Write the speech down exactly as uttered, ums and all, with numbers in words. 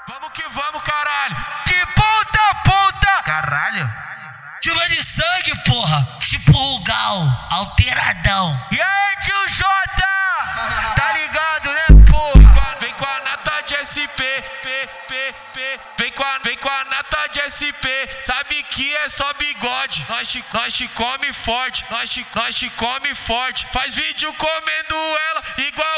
Vamos que vamos, caralho. De ponta a ponta. Caralho. Chuva de sangue, porra. Tipo Rugal, alteradão. E aí, tio Jota? Tá ligado, né, porra? Vem com a nata de S P, P, P, P. Vem com a, vem com a nata de S P. Sabe que é só bigode. Nós te, nós te come forte. Nós te, nós te come forte. Faz vídeo comendo ela igual